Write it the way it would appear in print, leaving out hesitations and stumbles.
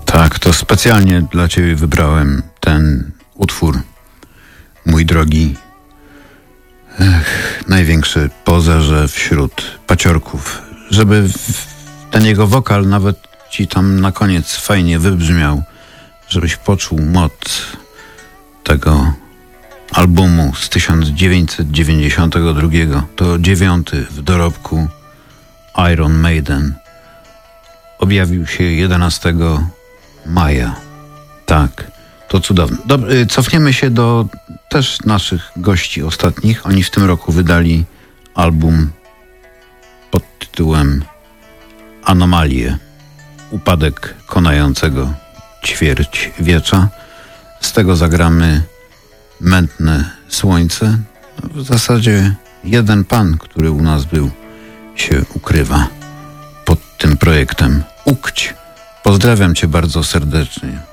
Tak, to specjalnie dla ciebie wybrałem ten utwór, mój drogi. Największy pozerze wśród paciorków, żeby ten jego wokal nawet ci tam na koniec fajnie wybrzmiał, żebyś poczuł moc tego albumu z 1992. To 9. w dorobku Iron Maiden. Objawił się 11 maja. Tak, to cudowne. Cofniemy się do też naszych gości ostatnich. Oni w tym roku wydali album pod tytułem Anomalie. Upadek konającego ćwierćwiecza. Z tego zagramy Mętne Słońce. W zasadzie jeden pan, który u nas był, się ukrywa pod tym projektem. Ukć. Pozdrawiam cię bardzo serdecznie.